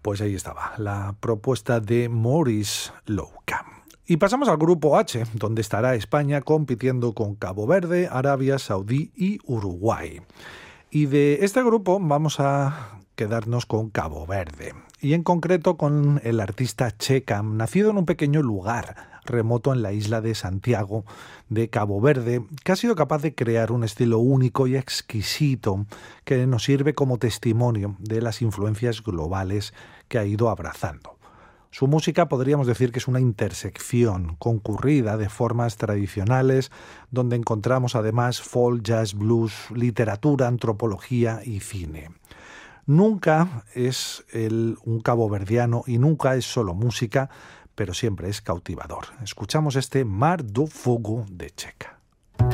Pues ahí estaba, la propuesta de Maurice Louca. Y pasamos al grupo H, donde estará España compitiendo con Cabo Verde, Arabia Saudí y Uruguay. Y de este grupo vamos a quedarnos con Cabo Verde, y en concreto con el artista Chekam, nacido en un pequeño lugar remoto en la isla de Santiago de Cabo Verde, que ha sido capaz de crear un estilo único y exquisito que nos sirve como testimonio de las influencias globales que ha ido abrazando. Su música podríamos decir que es una intersección concurrida de formas tradicionales, donde encontramos además folk, jazz, blues, literatura, antropología y cine. Nunca es un caboverdiano y nunca es solo música, pero siempre es cautivador. Escuchamos este Mar do Fogo de Cheka.